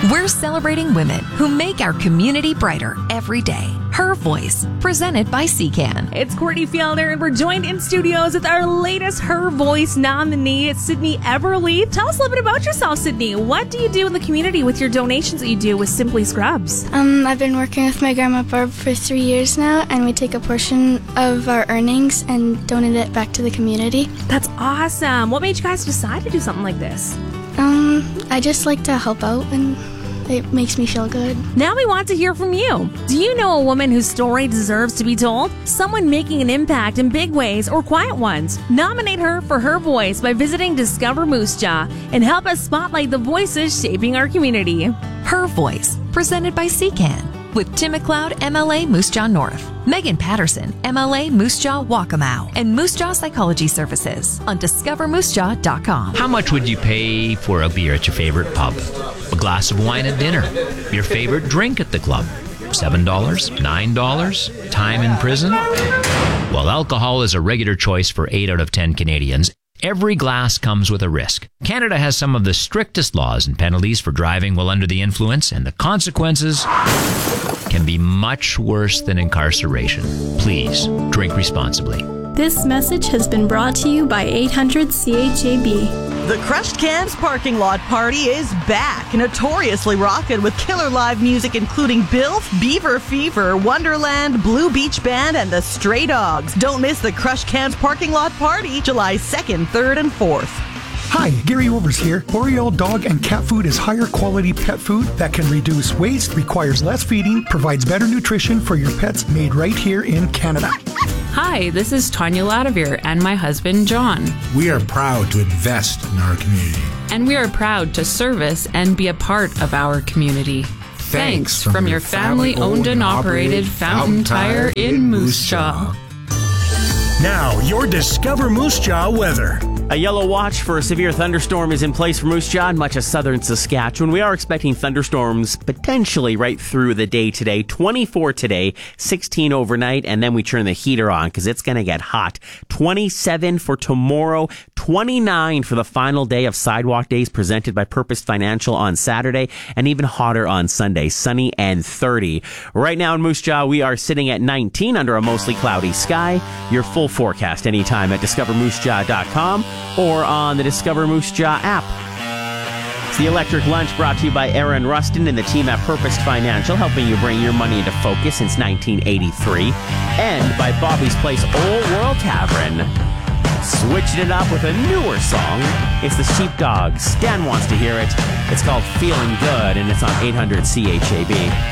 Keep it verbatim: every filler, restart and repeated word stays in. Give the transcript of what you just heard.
We're celebrating women who make our community brighter every day. Her Voice, presented by C C A N. It's Courtney Fielder, and we're joined in studios with our latest Her Voice nominee, Sydney Everly. Tell us a little bit about yourself, Sydney. What do you do in the community with your donations that you do with Simply Scrubs? Um, I've been working with my grandma Barb for three years now, and we take a portion of our earnings and donate it back to the community. That's awesome. What made you guys decide to do something like this? Um, I just like to help out, and it makes me feel good. Now we want to hear from you. Do you know a woman whose story deserves to be told? Someone making an impact in big ways or quiet ones? Nominate her for Her Voice by visiting Discover Moose Jaw and help us spotlight the voices shaping our community. Her Voice, presented by C C A N. With Tim McLeod, M L A Moose Jaw North, Megan Patterson, M L A Moose Jaw Waccamaw, and Moose Jaw Psychology Services on discover moose jaw dot com. How much would you pay for a beer at your favorite pub? A glass of wine at dinner? Your favorite drink at the club? seven dollars? nine dollars? Time in prison? Well, alcohol is a regular choice for eight out of ten Canadians. Every glass comes with a risk. Canada has some of the strictest laws and penalties for driving while under the influence, and the consequences can be much worse than incarceration. Please, drink responsibly. This message has been brought to you by eight hundred C H A B. The Crushed Cans Parking Lot Party is back, notoriously rockin' with killer live music including Bilf, Beaver Fever, Wonderland, Blue Beach Band, and the Stray Dogs. Don't miss the Crushed Cans Parking Lot Party, July second, third, and fourth. Hi, Gary Overs here. L'Oreal dog and cat food is higher quality pet food that can reduce waste, requires less feeding, provides better nutrition for your pets, made right here in Canada. Hi, this is Tanya Ladavir and my husband, John. We are proud to invest in our community. And we are proud to service and be a part of our community. Thanks, Thanks from, from your family-owned and operated Fountain Tire in Moose Jaw. Now, your Discover Moose Jaw weather. A yellow watch for a severe thunderstorm is in place for Moose Jaw and much of southern Saskatchewan. We are expecting thunderstorms potentially right through the day today. twenty-four today, sixteen overnight, and then we turn the heater on because it's going to get hot. twenty-seven for tomorrow, twenty-nine for the final day of Sidewalk Days presented by Purpose Financial on Saturday, and even hotter on Sunday, sunny and thirty. Right now in Moose Jaw, we are sitting at nineteen under a mostly cloudy sky. Your full forecast anytime at discover moose jaw dot com. or on the Discover Moose Jaw app. It's the Electric Lunch brought to you by Aaron Rustin and the team at Purpose Financial, helping you bring your money into focus since nineteen eighty-three. And by Bobby's Place Old World Tavern, switching it up with a newer song. It's the Sheepdogs. Dan wants to hear it. It's called Feeling Good, and it's on eight hundred C H A B.